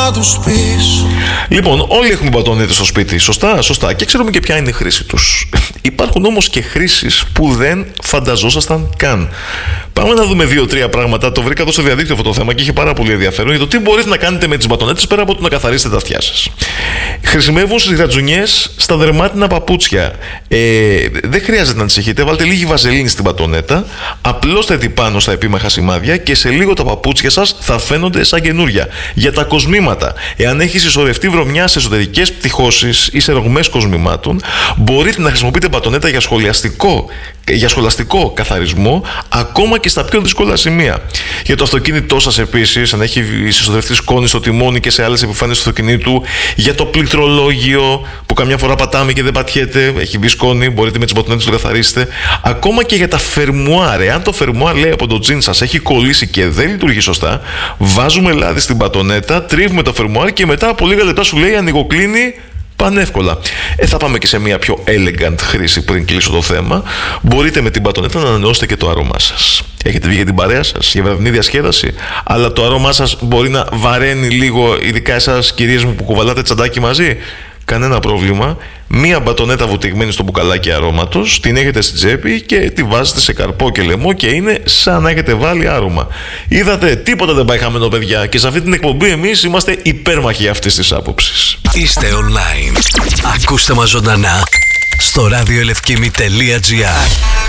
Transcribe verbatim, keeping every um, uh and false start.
να τους πεις. Λοιπόν, όλοι έχουμε μπατονέτες στο σπίτι, σωστά, σωστά. Και ξέρουμε και ποια είναι η χρήση τους. Υπάρχουν όμως και χρήσεις που δεν φανταζόσασταν καν. Πάμε να δούμε δύο-τρία πράγματα. Το βρήκα εδώ στο διαδίκτυο αυτό το θέμα και είχε πάρα πολύ ενδιαφέρον για το τι μπορείτε να κάνετε με τις μπατονέτες πέρα από το να καθαρίσετε τα αυτιά σας. Χρησιμεύουν στις γατζουνιές στα δερμάτινα παπούτσια. Ε, δεν χρειάζεται να ανησυχείτε. Βάλτε λίγη βαζελίνη στην μπατονέτα, απλώστε την πάνω στα επίμαχα σημάδια και σε λίγο τα παπούτσια σας θα φαίνονται σαν καινούρια. Για τα κοσμήματα, εάν έχει συσσωρευτεί βρωμιά σε εσωτερικές πτυχώσεις ή σε ρογμές κοσμημάτων, μπορείτε να χρησιμοποιείτε μπατονέτα για σχολαστικό, για σχολαστικό καθαρισμό, ακόμα και στα πιο δύσκολα σημεία. Για το αυτοκίνητό σας επίσης, αν έχει συσσωρευτεί σκόνη στο τιμόνι και σε άλλες επιφάνειες του αυτοκινήτου, για το πληκτρολόγιο που καμιά φορά πατάμε και δεν πατιέται, έχει μπει σκόνη, μπορείτε με τις μπατονέτες να το καθαρίσετε. Ακόμα και για τα φερμουάρ, εάν το φερμουάρ λέει από το τζιν σας έχει κολλήσει και δεν λειτουργεί σωστά, βάζουμε λάδι στην μπατονέτα, τρίβουμε το φερμουάρ και μετά από λίγα λεπτά σου λέει ανοιγοκλίνει πανεύκολα. Ε, θα πάμε και σε μια πιο elegant χρήση πριν κλείσω το θέμα. Μπορείτε με την μπατονέτα να ανανεώσετε και το άρωμά σας. Έχετε βγει για την παρέα σας, για βραδινή διασκέδαση, αλλά το άρωμά σας μπορεί να βαραίνει λίγο, ειδικά εσάς κυρίες μου που κουβαλάτε τσαντάκι μαζί. Κανένα πρόβλημα. Μία μπατονέτα βουτυγμένη στο μπουκαλάκι αρώματος, την έχετε στην τσέπη και τη βάζετε σε καρπό και λαιμό και είναι σαν να έχετε βάλει άρωμα. Είδατε, τίποτα δεν πάει χαμένο, παιδιά. Και σε αυτή την εκπομπή εμείς είμαστε υπέρμαχοι αυτής της άποψης. Είστε online. Ακούστε μας ζωντανά στο ραδιοελευκήμη τελεία τζι άρ.